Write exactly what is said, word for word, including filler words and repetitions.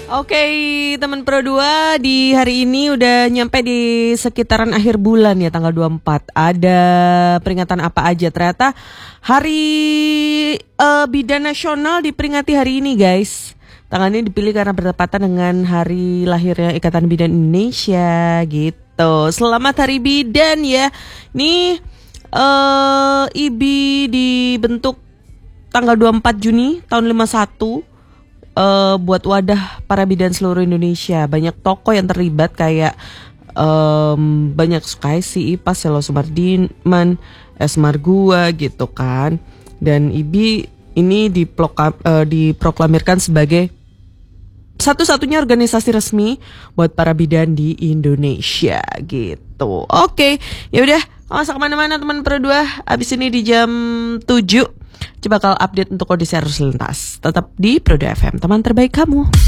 Oke, teman Pro dua, di hari ini udah nyampe di sekitaran akhir bulan ya, tanggal dua puluh empat. Ada peringatan apa aja? Ternyata Hari uh, Bidan Nasional diperingati hari ini, guys. Tanggal ini dipilih karena bertepatan dengan hari lahirnya Ikatan Bidan Indonesia gitu. Selamat Hari Bidan ya. Nih uh, I B I dibentuk tanggal dua puluh empat Juni tahun lima puluh satu. Uh, buat wadah para bidan seluruh Indonesia. Banyak tokoh yang terlibat kayak um, banyak Sukaisi, I P A S, Selo Sumardiman, S. Margua gitu kan. Dan I B I ini diploka, uh, diproklamirkan sebagai satu-satunya organisasi resmi buat para bidan di Indonesia gitu. Oke, ya udah, nggak usah kemana-mana teman Pro dua. Abis ini di jam tujuh coba bakal update untuk kondisi arus lintas. Tetap di Pro dua F M, teman terbaik kamu.